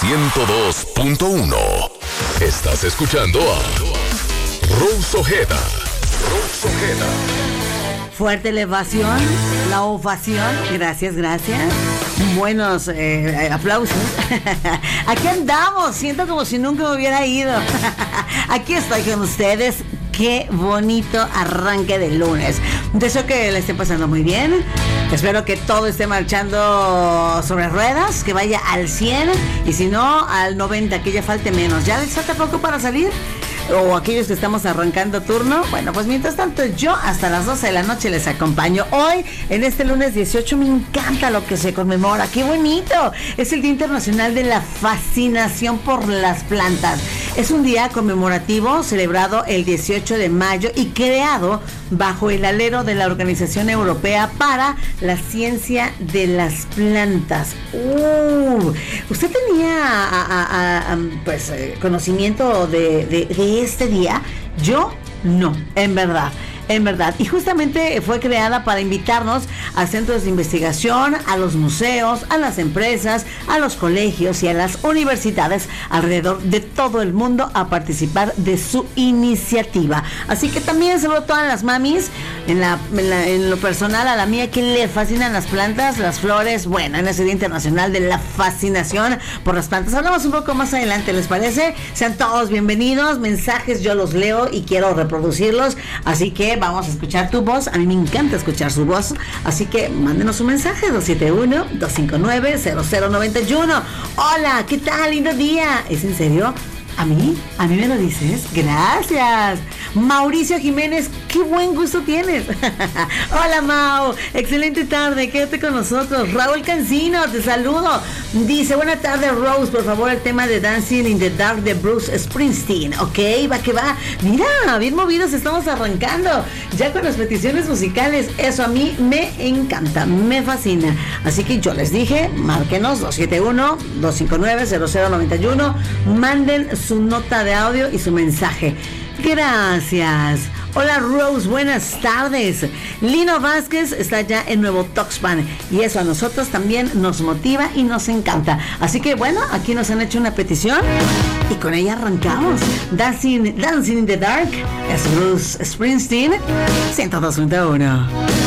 102.1. Estás escuchando a Rose Ojeda. Rose Ojeda. Fuerte elevación, la ovación. Gracias, gracias. Buenos aplausos. Aquí andamos. Siento como si nunca me hubiera ido. Aquí estoy con ustedes. Qué bonito arranque de lunes. Deseo que le estén pasando muy bien. Espero que todo esté marchando sobre ruedas, que vaya al 100 y si no, al 90, que ya falte menos. ¿Ya les falta poco para salir? O aquellos que estamos arrancando turno. Bueno, pues mientras tanto yo hasta las 12 de la noche les acompaño. Hoy, en este lunes 18, me encanta lo que se conmemora. ¡Qué bonito! Es el Día Internacional de la Fascinación por las Plantas. Es un día conmemorativo celebrado el 18 de mayo y creado bajo el alero de la Organización Europea para la Ciencia de las Plantas. ¿Usted tenía conocimiento de este día? Yo no, en verdad. Y justamente fue creada para invitarnos a centros de investigación, a los museos, a las empresas, a los colegios y a las universidades alrededor de todo el mundo a participar de su iniciativa. Así que también saludo a todas las mamis, en lo personal a la mía que le fascinan las plantas, las flores. Bueno, en ese Día Internacional de la Fascinación por las Plantas hablamos un poco más adelante, ¿les parece? Sean todos bienvenidos, mensajes yo los leo y quiero reproducirlos, así que vamos a escuchar tu voz. A mí me encanta escuchar su voz, así que mándenos un mensaje 271-259-0091. Hola, ¿qué tal? Lindo día. ¿Es en serio? ¿A mí me lo dices? Gracias. Mauricio Jiménez, qué buen gusto tienes. Hola, Mau, excelente tarde, quédate con nosotros. Raúl Cancino, te saludo. Dice, buena tarde, Rose, por favor, el tema de Dancing in the Dark de Bruce Springsteen. Ok, va que va. Mira, bien movidos estamos arrancando. Ya con las peticiones musicales, eso a mí me encanta, me fascina. Así que yo les dije, márquenos 271-259-0091. Manden su nota de audio y su mensaje. Gracias. Hola Rose, buenas tardes. Lino Vázquez está ya en Nuevo Tuxpan y eso a nosotros también nos motiva y nos encanta. Así que bueno, aquí nos han hecho una petición y con ella arrancamos. Dancing in the Dark es Bruce Springsteen, 102.1.